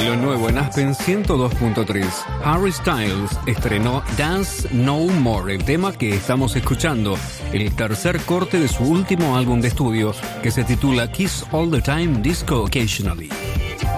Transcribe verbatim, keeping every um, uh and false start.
Lo nuevo en Aspen ciento dos punto tres. Harry Styles estrenó Dance No More, el tema que estamos escuchando, el tercer corte de su último álbum de estudio, que se titula Kiss All the Time, Disco Occasionally.